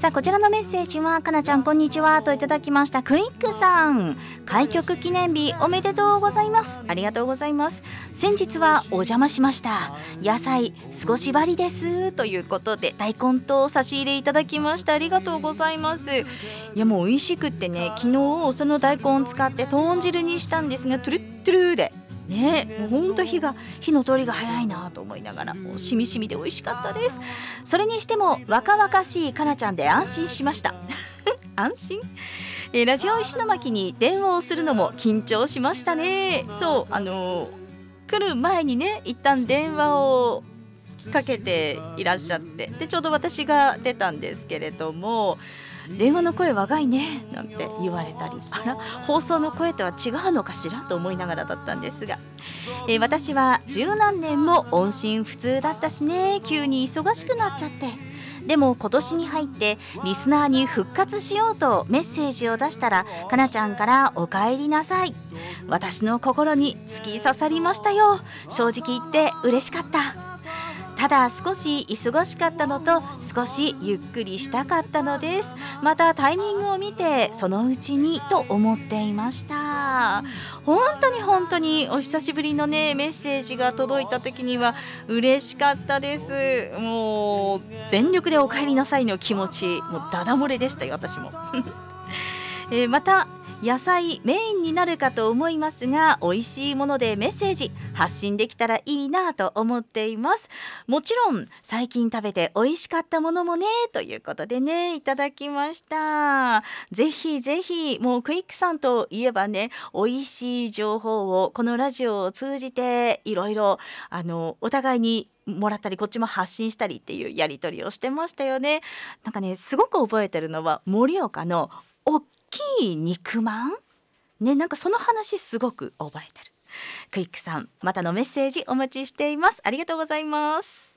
さあこちらのメッセージはかなちゃんこんにちはといただきました。クイックさん、開局記念日おめでとうございます。ありがとうございます。先日はお邪魔しました。野菜少し張りですということで大根と差し入れいただきました。ありがとうございます。いやもう美味しくってね、昨日その大根を使って豚汁にしたんですが、トゥルットゥルーでね、もうほんと火の通りが早いなと思いながら、もうしみしみで美味しかったです。それにしても若々しいかなちゃんで安心しました安心、ラジオ石巻に電話をするのも緊張しましたね。そう来る前にね一旦電話をかけていらっしゃって、でちょうど私が出たんですけれども、電話の声若いねなんて言われたり、あら放送の声とは違うのかしらと思いながらだったんですが、私は十何年も音信不通だったしね、急に忙しくなっちゃって、でも今年に入ってリスナーに復活しようとメッセージを出したら、かなちゃんからお帰りなさい、私の心に突き刺さりましたよ。正直言って嬉しかった。ただ少し忙しかったのと少しゆっくりしたかったのです。またタイミングを見てそのうちにと思っていました。本当にお久しぶりのねメッセージが届いた時には嬉しかったです。もう全力でお帰りなさいの気持ち、もうダダ漏れでしたよ私もまた野菜メインになるかと思いますが、美味しいものでメッセージ発信できたらいいなと思っています。もちろん最近食べて美味しかったものもねということでねいただきました。ぜひぜひ、もうクイックさんといえばね、美味しい情報をこのラジオを通じていろいろお互いにもらったり、こっちも発信したりっていうやり取りをしてましたよね。なんかねすごく覚えてるのは盛岡の大きい肉まんね、なんかその話すごく覚えてる。クイックさん、またのメッセージお待ちしています。ありがとうございます。